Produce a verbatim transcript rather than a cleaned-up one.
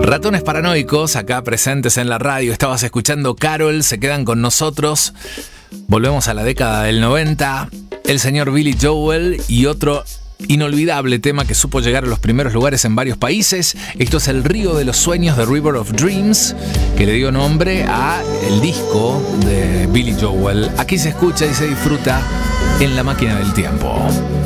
Ratones paranoicos, acá presentes en la radio. Estabas escuchando Carol, se quedan con nosotros. Volvemos a la década del noventa. El señor Billy Joel y otro inolvidable tema que supo llegar a los primeros lugares en varios países. Esto es El Río de los Sueños, de River of Dreams, que le dio nombre a el disco de Billy Joel. Aquí se escucha y se disfruta en La Máquina del Tiempo.